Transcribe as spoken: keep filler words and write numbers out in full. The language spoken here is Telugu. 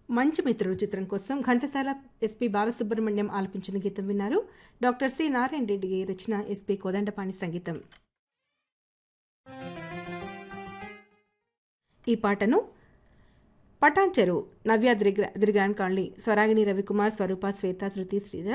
మంచి మిత్రుడు చిత్రం కోసం ఘంటసాల ఎస్పి బాలసుబ్రహ్మణ్యం ఆలపించిన గీతం విన్నారు. డాక్టర్ సి నారాయణ రెడ్డి రచన, ఎస్పి కోదండపాణి సంగీతం. ఈ పాటను పటాన్చెరు నవ్య దిర్గాన్ కాలనీ స్వరాగిణి రవికుమార్, స్వరూప, శ్వేత, శృతి, శ్రీజ